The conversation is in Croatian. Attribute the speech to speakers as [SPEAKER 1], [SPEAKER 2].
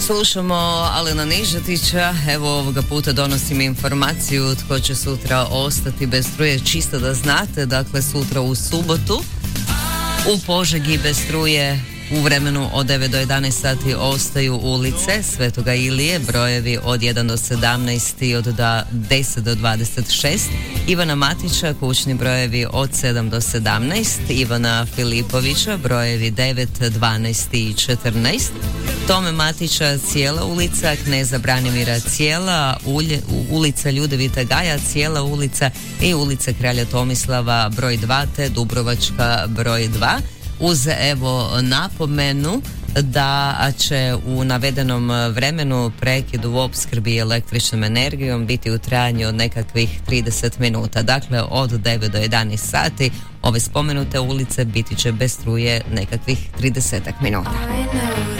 [SPEAKER 1] Slušamo Alena Nižetića. Evo ovoga puta donosim informaciju tko će sutra ostati bez struje, čisto da znate. Dakle, sutra u subotu u Požegi bez struje u vremenu od 9 do 11 sati ostaju ulice Svetoga Ilije, brojevi od 1 do 17 i od 10 do 26, Ivana Matića, kućni brojevi od 7 do 17, Ivana Filipovića, brojevi 9, 12 i 14, Tome Matića cijela ulica, Kneza Branimira cijela, ulica Ljudevita Gaja cijela ulica i ulica Kralja Tomislava broj 2 te Dubrovačka broj 2. Uz evo napomenu da će u navedenom vremenu prekid u opskrbi električnom energijom biti u trajanju od nekakvih 30 minuta. Dakle, od 9 do 11 sati ove spomenute ulice biti će bez struje nekakvih 30 minuta.